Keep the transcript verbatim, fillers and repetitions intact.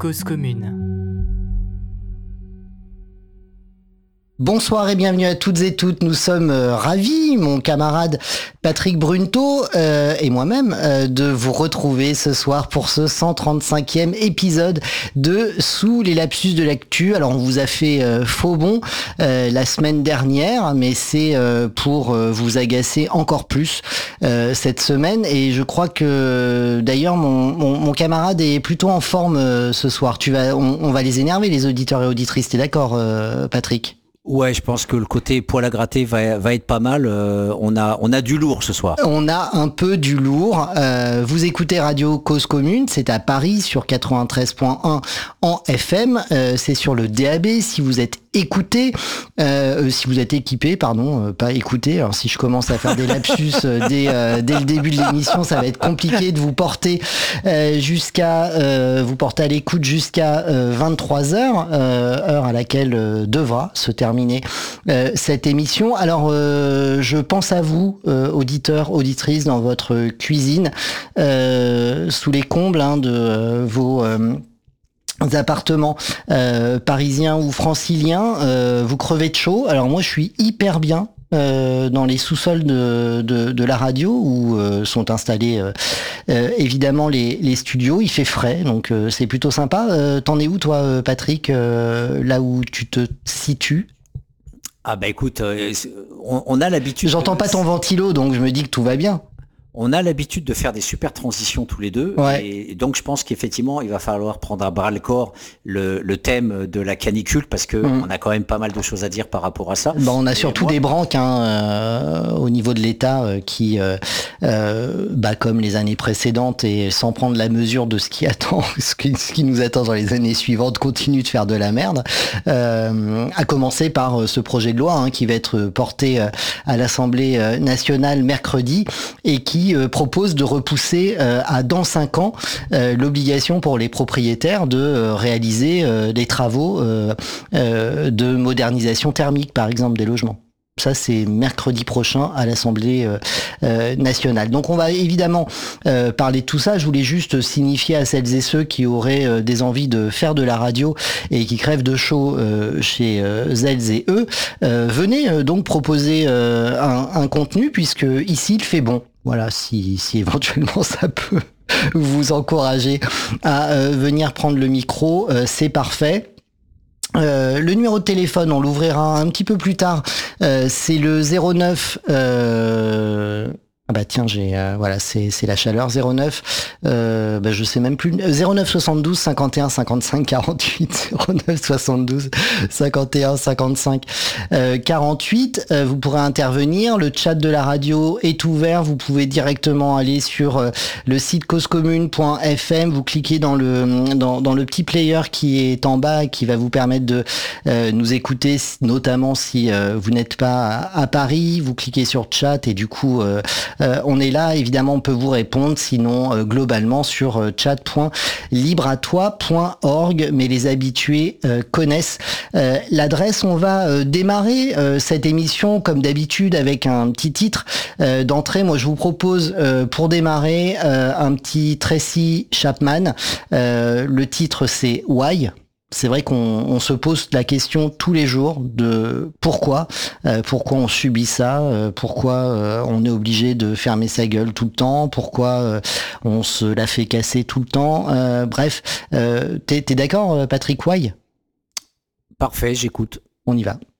Cause commune. Bonsoir et bienvenue à toutes et toutes. Nous sommes euh, ravis, mon camarade Patrick Brunto euh, et moi-même, euh, de vous retrouver ce soir pour ce cent trente-cinquième épisode de Sous les lapsus de l'actu. Alors on vous a fait euh, faux bon euh, la semaine dernière, mais c'est euh, pour euh, vous agacer encore plus euh, cette semaine. Et je crois que d'ailleurs mon, mon, mon camarade est plutôt en forme euh, ce soir. Tu vas, on, on va les énerver les auditeurs et auditrices. T'es d'accord, euh, Patrick ? Ouais, je pense que le côté poil à gratter va, va être pas mal. Euh, on a, on a du lourd ce soir. On a un peu du lourd. Euh, vous écoutez Radio Cause Commune, c'est à Paris sur quatre-vingt-treize point un en F M. Euh, c'est sur le D A B si vous êtes écouté, euh, si vous êtes équipé, pardon, euh, pas écouté. Alors si je commence à faire des lapsus euh, dès, euh, dès le début de l'émission, ça va être compliqué de vous porter euh, jusqu'à, euh, vous porter à l'écoute jusqu'à euh, vingt-trois heures, euh, heure à laquelle euh, devra se terminer Euh, cette émission. Alors, euh, je pense à vous, euh, auditeurs, auditrices, dans votre cuisine, euh, sous les combles hein, de euh, vos euh, appartements euh, parisiens ou franciliens. Euh, vous crevez de chaud. Alors moi, je suis hyper bien. Euh, dans les sous-sols de, de, de la radio où euh, sont installés euh, euh, évidemment les, les studios. Il fait frais, donc euh, c'est plutôt sympa. Euh, t'en es où toi, Patrick, euh, là où tu te situes? Ah bah écoute, euh, on, on a l'habitude... J'entends de... pas ton ventilo, donc je me dis que tout va bien. On a l'habitude de faire des super transitions tous les deux, ouais. et donc je pense qu'effectivement il va falloir prendre à bras le corps le, le thème de la canicule parce que mmh. on a quand même pas mal de choses à dire par rapport à ça. Bah on a et surtout moi... des branques hein, euh, au niveau de l'État euh, qui, euh, euh, bah comme les années précédentes et sans prendre la mesure de ce qui attend, ce qui, ce qui nous attend dans les années suivantes, continue de faire de la merde. Euh, à commencer par ce projet de loi hein, qui va être porté à l'Assemblée nationale mercredi et qui propose de repousser euh, à dans cinq ans euh, l'obligation pour les propriétaires de euh, réaliser euh, des travaux euh, euh, de modernisation thermique, par exemple, des logements. Ça, c'est mercredi prochain à l'Assemblée euh, euh, nationale. Donc, on va évidemment euh, parler de tout ça. Je voulais juste signifier à celles et ceux qui auraient euh, des envies de faire de la radio et qui crèvent de chaud euh, chez euh, elles et eux, euh, venez euh, donc proposer euh, un, un contenu puisque ici, il fait bon. Voilà, si, si éventuellement ça peut vous encourager à euh, venir prendre le micro, euh, c'est parfait. Euh, le numéro de téléphone, on l'ouvrira un petit peu plus tard. Euh, c'est le zéro neuf. Euh... Ah bah tiens, j'ai euh, voilà, c'est c'est la chaleur zéro neuf. Euh, bah je sais même plus. zéro neuf soixante-douze cinquante et un cinquante-cinq quarante-huit zéro neuf soixante-douze cinquante et un cinquante-cinq quarante-huit. Euh, vous pourrez intervenir. Le chat de la radio est ouvert. Vous pouvez directement aller sur euh, le site cause commune point f m. Vous cliquez dans le dans dans le petit player qui est en bas et qui va vous permettre de euh, nous écouter, notamment si euh, vous n'êtes pas à, à Paris. Vous cliquez sur chat et du coup euh, Euh, on est là, évidemment, on peut vous répondre, sinon euh, globalement sur euh, chat point libre à toi point org, mais les habitués euh, connaissent euh, l'adresse. On va euh, démarrer euh, cette émission comme d'habitude avec un petit titre euh, d'entrée. Moi, je vous propose euh, pour démarrer euh, un petit Tracy Chapman. Euh, le titre, c'est Why. C'est vrai qu'on on se pose la question tous les jours de pourquoi, euh, pourquoi on subit ça, euh, pourquoi euh, on est obligé de fermer sa gueule tout le temps, pourquoi euh, on se la fait casser tout le temps. Euh, bref, euh, t'es, t'es d'accord, Patrick Why ? Parfait, j'écoute. On y va.